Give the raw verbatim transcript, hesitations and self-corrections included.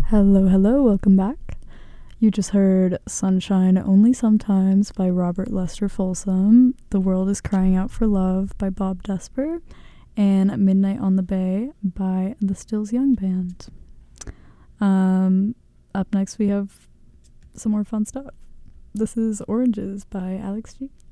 Hello, hello, welcome back. You just heard Sunshine Only Sometimes by Robert Lester Folsom, The World is Crying Out for Love by Bob Desper, and Midnight on the Bay by the Stills Young Band. Um, up next we have some more fun stuff. This is Oranges by Alex G.